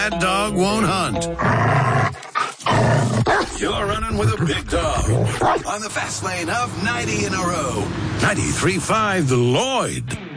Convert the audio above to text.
That dog won't hunt. You're running with a big dog on the fast lane of 90 in a row. 93.5 The Lloyd.